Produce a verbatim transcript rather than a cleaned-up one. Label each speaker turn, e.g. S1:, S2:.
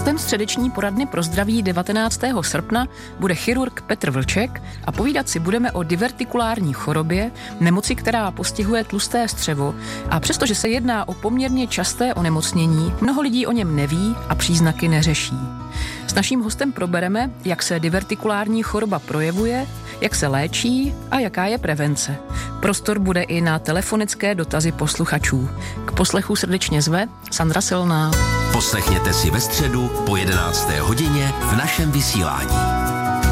S1: Hostem středeční poradny pro zdraví devatenáctého srpna bude chirurg Petr Vlček a povídat si budeme o divertikulární chorobě, nemoci, která postihuje tlusté střevo, a přestože se jedná o poměrně časté onemocnění, mnoho lidí o něm neví a příznaky neřeší. S naším hostem probereme, jak se divertikulární choroba projevuje, jak se léčí a jaká je prevence. Prostor bude i na telefonické dotazy posluchačů. K poslechu srdečně zve Sandra Silná.
S2: Poslechněte si ve středu po jedenácté hodině v našem vysílání.